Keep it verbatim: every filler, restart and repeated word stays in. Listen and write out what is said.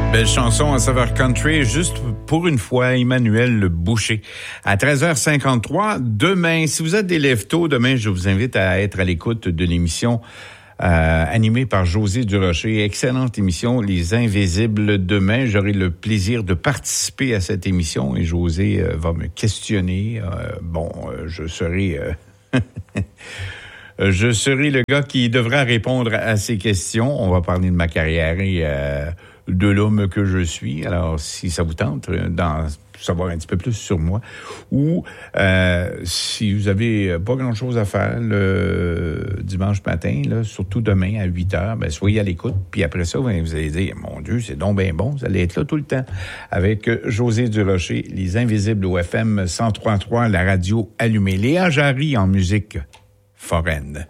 Belle chanson à saveur country, juste pour une fois, Emmanuel Boucher. À treize heures cinquante-trois, demain, si vous êtes des lève-tôt, demain, je vous invite à être à l'écoute de l'émission euh, animée par José Durocher. Excellente émission, Les Invisibles. Demain, j'aurai le plaisir de participer à cette émission et José euh, va me questionner. Euh, bon, euh, je serai... Euh Je serai le gars qui devra répondre à ces questions. On va parler de ma carrière et euh, de l'homme que je suis. Alors, si ça vous tente d'en savoir un petit peu plus sur moi, ou euh, si vous avez pas grand-chose à faire le dimanche matin, là, surtout demain à huit heures, ben soyez à l'écoute. Puis après ça, vous allez dire, mon Dieu, c'est donc bien bon. Vous allez être là tout le temps avec José Durocher, Les Invisibles au F M cent trois virgule trois, la radio allumée. Léa Jarry en musique foraine.